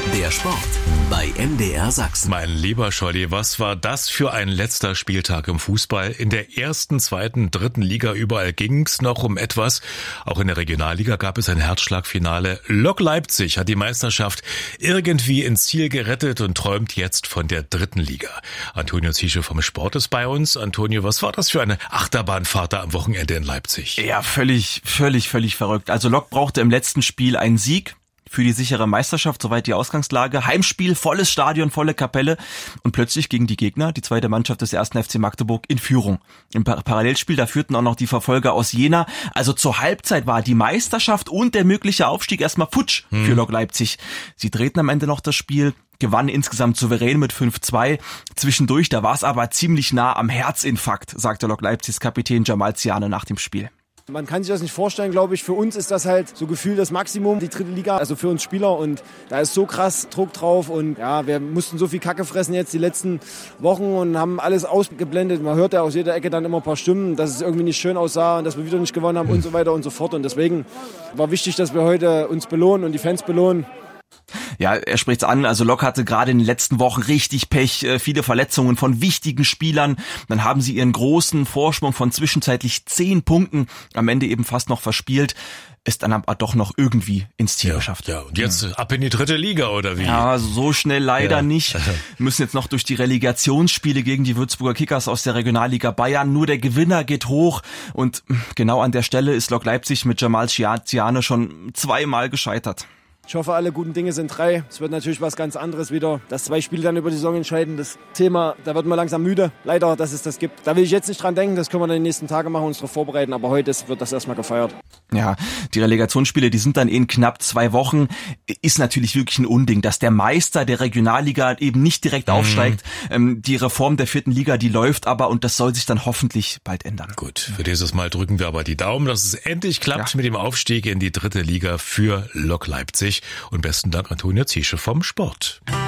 Der Sport bei MDR Sachsen. Mein lieber Scholli, was war das für ein letzter Spieltag im Fußball? In der ersten, zweiten, dritten Liga überall ging's noch um etwas. Auch in der Regionalliga gab es ein Herzschlagfinale. Lok Leipzig hat die Meisterschaft irgendwie ins Ziel gerettet und träumt jetzt von der dritten Liga. Antonio Ziesche vom Sport ist bei uns. Antonio, was war das für eine Achterbahnfahrt da am Wochenende in Leipzig? Ja, völlig verrückt. Also Lok brauchte im letzten Spiel einen Sieg für die sichere Meisterschaft, soweit die Ausgangslage. Heimspiel, volles Stadion, volle Kapelle und plötzlich gegen die Gegner, die zweite Mannschaft des 1. FC Magdeburg, in Führung. Im Parallelspiel, da führten auch noch die Verfolger aus Jena. Also zur Halbzeit war die Meisterschaft und der mögliche Aufstieg erstmal futsch für Lok Leipzig. Sie drehten am Ende noch das Spiel, gewann insgesamt souverän mit 5-2. Zwischendurch, da war es aber ziemlich nah am Herzinfarkt, sagte Lok Leipzigs Kapitän Jamal Ziane nach dem Spiel. Man kann sich das nicht vorstellen, glaube ich. Für uns ist das halt so gefühlt das Maximum, die dritte Liga, also für uns Spieler. Und da ist so krass Druck drauf. Und ja, wir mussten so viel Kacke fressen jetzt die letzten Wochen und haben alles ausgeblendet. Man hört ja aus jeder Ecke dann immer ein paar Stimmen, dass es irgendwie nicht schön aussah und dass wir wieder nicht gewonnen haben und so weiter und so fort. Und deswegen war wichtig, dass wir heute uns belohnen und die Fans belohnen. Ja, er spricht's an, also Lok hatte gerade in den letzten Wochen richtig Pech, viele Verletzungen von wichtigen Spielern. Dann haben sie ihren großen Vorsprung von zwischenzeitlich 10 Punkten am Ende eben fast noch verspielt. Ist dann aber doch noch irgendwie ins Ziel geschafft. Ja, und jetzt ab in die dritte Liga, oder wie? Ja, so schnell leider nicht. Wir müssen jetzt noch durch die Relegationsspiele gegen die Würzburger Kickers aus der Regionalliga Bayern. Nur der Gewinner geht hoch. Und genau an der Stelle ist Lok Leipzig mit Jamal Ziane schon 2-mal gescheitert. Ich hoffe, alle guten Dinge sind 3. Es wird natürlich was ganz anderes wieder, dass 2 Spiele dann über die Saison entscheiden. Das Thema, da wird man langsam müde. Leider, dass es das gibt. Da will ich jetzt nicht dran denken, das können wir dann in den nächsten Tagen machen und uns darauf vorbereiten. Aber heute wird das erstmal gefeiert. Ja, die Relegationsspiele, die sind dann in knapp 2 Wochen. Ist natürlich wirklich ein Unding, dass der Meister der Regionalliga eben nicht direkt aufsteigt. Die Reform der 4. Liga, die läuft aber und das soll sich dann hoffentlich bald ändern. Gut, für dieses Mal drücken wir aber die Daumen, dass es endlich klappt mit dem Aufstieg in die dritte Liga für Lok Leipzig. Und besten Dank, Antonio Ziesche vom Sport.